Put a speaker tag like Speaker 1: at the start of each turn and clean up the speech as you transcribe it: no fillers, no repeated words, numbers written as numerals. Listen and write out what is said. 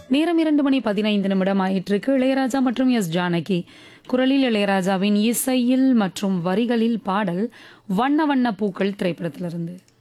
Speaker 1: நேரம் 2:15 ஆயிற்றுக்கு. இளையராஜா மற்றும் எஸ் ஜானகி குரலில் இளையராஜாவின் இசையில் மற்றும் வரிகளில் பாடல் வண்ண வண்ண பூக்கள் திரைப்படத்திலிருந்து.